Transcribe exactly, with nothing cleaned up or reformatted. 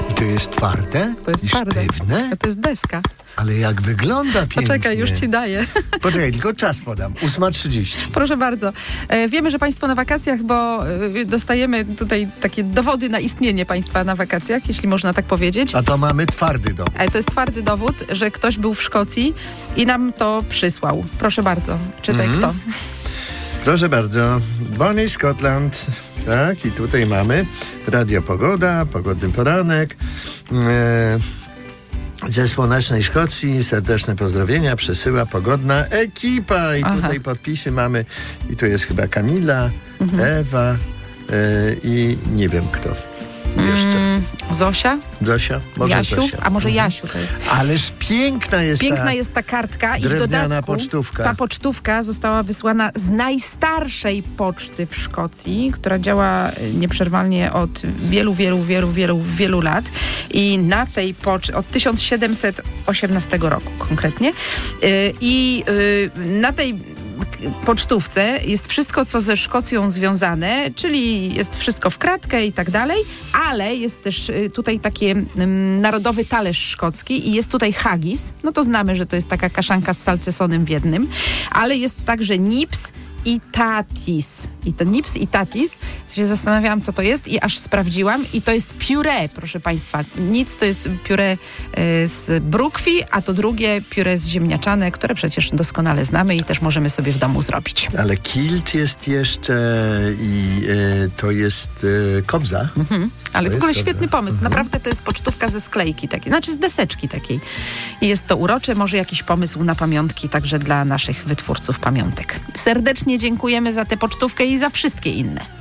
I to jest twarde? To jest i twarde. sztywne? A to jest deska. Ale jak wygląda pięknie. Poczekaj, już ci daję. Poczekaj, tylko czas podam. ósma trzydzieści. Proszę bardzo. E, wiemy, że Państwo na wakacjach, bo e, dostajemy tutaj takie dowody na istnienie Państwa na wakacjach, jeśli można tak powiedzieć. A to mamy twardy dowód. Ale to jest twardy dowód, że ktoś był w Szkocji i nam to przysłał. Proszę bardzo, czytaj Mhm. kto. Proszę bardzo. Bonnie Scotland. Tak, i tutaj mamy Radio Pogoda, pogodny poranek. E, ze Słonecznej Szkocji serdeczne pozdrowienia przesyła pogodna ekipa. I Aha. tutaj podpisy mamy. I tu jest chyba Kamila, Mhm. Ewa e, i nie wiem kto jeszcze. Mm, Zosia? Zosia? Może Jasiu? Zosia. A może Mhm. Jasiu to jest. Ależ piękna jest Piękna ta jest ta kartka i w drewniana dodatku pocztówka. ta pocztówka została wysłana z najstarszej poczty w Szkocji, która działa nieprzerwalnie od wielu, wielu, wielu, wielu, wielu lat i na tej poczcie, od tysiąc siedemset osiemnastego roku konkretnie yy, i yy, na tej pocztówce jest wszystko, co ze Szkocją związane, czyli jest wszystko w kratkę i tak dalej, ale jest też y, tutaj taki um, narodowy talerz szkocki i jest tutaj haggis, no to znamy, że to jest taka kaszanka z salcesonem w jednym, ale jest także nips i tatis. I to nips i tatis, się zastanawiałam, co to jest i aż sprawdziłam i to jest pióre, proszę Państwa. Nic to jest pióre y, z brukwi, a to drugie pióre z ziemniaczane, które przecież doskonale znamy i też możemy sobie w domu zrobić. Ale kilt jest jeszcze i e, to jest e, kobza. Mhm. Ale To w ogóle jest świetny dobre. pomysł. Mhm. Naprawdę to jest pocztówka ze sklejki takiej, znaczy z deseczki takiej. I jest to urocze, może jakiś pomysł na pamiątki także dla naszych wytwórców pamiątek. Serdecznie dziękujemy za tę pocztówkę i za wszystkie inne.